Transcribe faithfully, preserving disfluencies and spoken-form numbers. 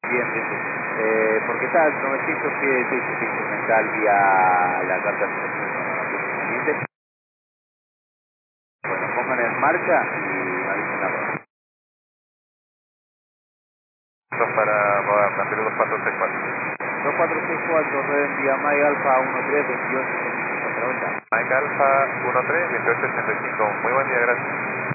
Bien, bien, bien. Eh, porque está novecientos pide seis instrumental vía la carta de presentación con la pieza inconveniente. Bueno, pongan en marcha y me avisen la hora. Dos para Bandero dos cuatro seis cuatro. dos cuatro seis cuatro, Red vía Mike Alfa uno tres veintiocho ochenta y cinco cero. Mike Alfa uno tres veintiocho ochenta y cinco. Muy buen día, gracias.